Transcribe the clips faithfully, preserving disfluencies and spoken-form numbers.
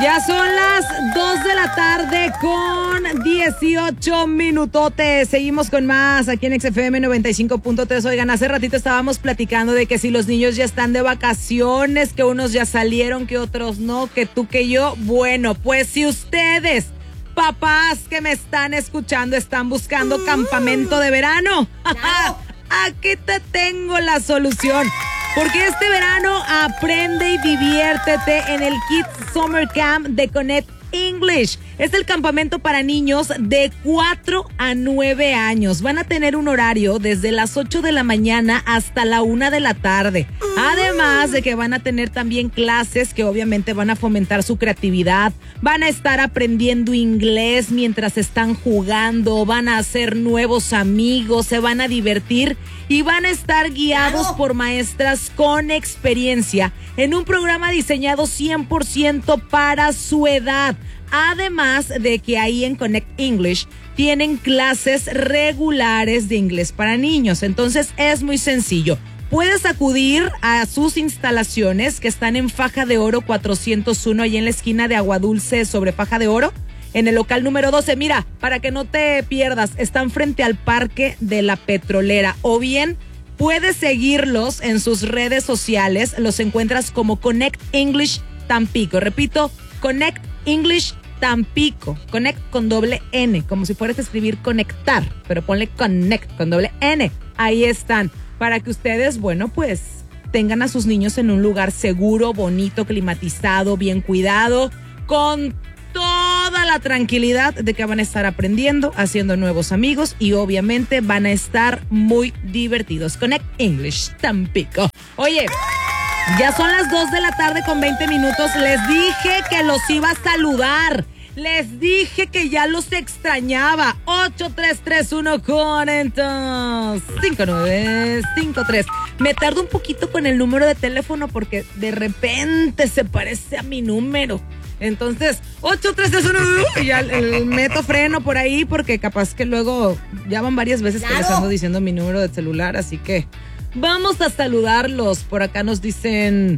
Ya son las dos de la tarde con dieciocho minutotes. Seguimos con más aquí en X F M noventa y cinco punto tres. Oigan, hace ratito estábamos platicando de que si los niños ya están de vacaciones, que unos ya salieron, que otros no, que tú, que yo. Bueno, pues si ustedes, papás que me están escuchando, están buscando campamento de verano, aquí te tengo la solución. Porque este verano aprende y diviértete en el Kids Summer Camp de Connect English. Es el campamento para niños de cuatro a nueve años. Van a tener un horario desde las ocho de la mañana hasta la una de la tarde. Además de que van a tener también clases que obviamente van a fomentar su creatividad. Van a estar aprendiendo inglés mientras están jugando. Van a hacer nuevos amigos. Se van a divertir y van a estar guiados por maestras con experiencia en un programa diseñado cien por ciento para su edad. Además de que ahí en Connect English tienen clases regulares de inglés para niños. Entonces es muy sencillo. Puedes acudir a sus instalaciones que están en Faja de Oro cuatrocientos uno, ahí en la esquina de Aguadulce sobre Faja de Oro, en el local número doce. Mira, para que no te pierdas, están frente al Parque de la Petrolera. O bien, puedes seguirlos en sus redes sociales. Los encuentras como Connect English Tampico. Repito, Connect English Tampico. Connect con doble N, como si fueras a escribir conectar, pero ponle Connect con doble N. Ahí están, para que ustedes, bueno, pues tengan a sus niños en un lugar seguro, bonito, climatizado, bien cuidado, con toda la tranquilidad de que van a estar aprendiendo, haciendo nuevos amigos y obviamente van a estar muy divertidos. Connect English Tampico. Oye, ya son las dos de la tarde con veinte minutos. Les dije que los iba a saludar. Les dije que ya los extrañaba. ocho tres tres uno cuarenta cinco nueve cinco tres. Me tardo un poquito con el número de teléfono porque de repente se parece a mi número. Entonces, ocho tres tres uno, ya el, meto freno por ahí porque capaz que luego ya van varias veces que les ando diciendo mi número de celular, así que vamos a saludarlos. Por acá nos dicen: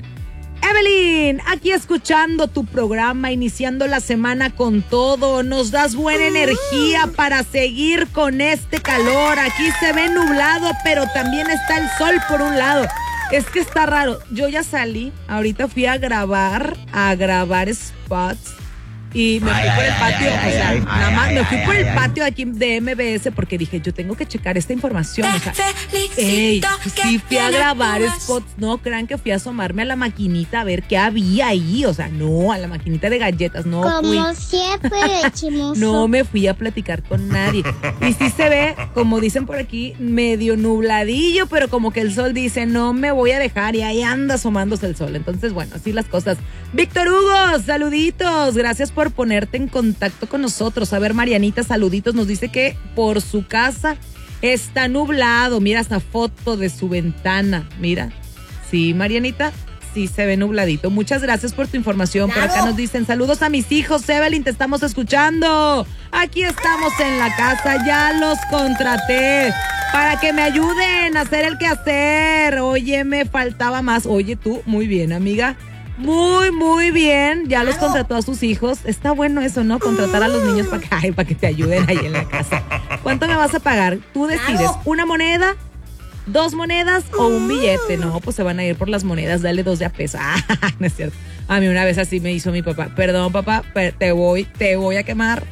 Evelyn, aquí escuchando tu programa, iniciando la semana con todo. Nos das buena energía para seguir con este calor. Aquí se ve nublado, pero también está el sol por un lado. Es que está raro. Yo ya salí, ahorita fui a grabar, a grabar spots. Y me fui por el patio, o sea, nada más me fui por el patio aquí de M B S porque dije, yo tengo que checar esta información. O sea, ey, sí fui a grabar spots, no crean que fui a asomarme a la maquinita a ver qué había ahí. O sea, no, a la maquinita de galletas, no fui. Como siempre, chimoso. No me fui a platicar con nadie. Y sí se ve, como dicen por aquí, medio nubladillo, pero como que el sol dice, no me voy a dejar, y ahí anda asomándose el sol. Entonces, bueno, así las cosas. Víctor Hugo, saluditos, gracias por ponerte en contacto con nosotros. A ver, Marianita, saluditos, nos dice que por su casa está nublado. Mira esa foto de su ventana, mira. Sí, Marianita, sí se ve nubladito. Muchas gracias por tu información. Por acá nos dicen, saludos a mis hijos, Evelyn, te estamos escuchando. Aquí estamos en la casa, ya los contraté para que me ayuden a hacer el quehacer. Oye, me faltaba más. Oye, tú, muy bien, amiga. Muy, muy bien. Ya los contrató a sus hijos. Está bueno eso, ¿no? Contratar a los niños para que, ay, para que te ayuden ahí en la casa. ¿Cuánto me vas a pagar? Tú decides. ¿Una moneda? ¿Dos monedas o un billete? No, pues se van a ir por las monedas. Dale dos de a peso. Ah, no es cierto. A mí una vez así me hizo mi papá. Perdón, papá, te voy, te voy a quemar.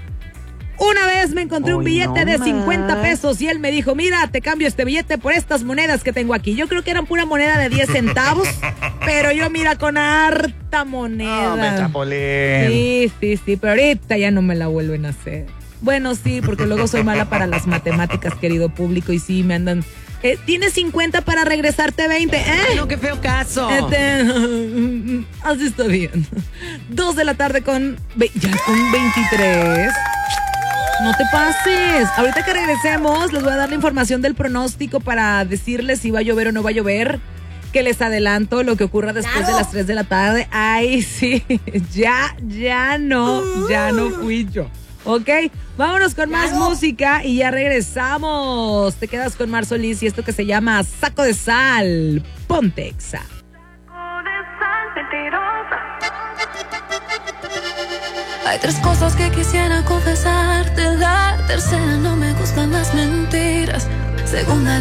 Una vez me encontré Uy, un billete no de cincuenta pesos y él me dijo, mira, te cambio este billete por estas monedas que tengo aquí. Yo creo que eran pura moneda de diez centavos, pero yo mira con harta moneda. Oh, me chapolín. Sí, sí, sí, pero ahorita ya no me la vuelven a hacer. Bueno, sí, porque luego soy mala para las matemáticas, querido público, y sí, me andan... Eh, Tienes cincuenta para regresarte veinte, ¿eh? No, qué feo caso. Este, así está bien. Dos de la tarde con... Ya con veintitrés... No te pases. Ahorita que regresemos, les voy a dar la información del pronóstico para decirles si va a llover o no va a llover. Que les adelanto lo que ocurra después claro. de las tres de la tarde. Ay, sí. Ya, ya no. Ya no fui yo. Ok, vámonos con más claro. música y ya regresamos. Te quedas con Mar Solís y esto que se llama Saco de Sal. Ponte Exa. Saco de sal, mentirosa. Hay tres cosas que quisiera confesarte. La tercera, no me gustan las mentiras. Segunda,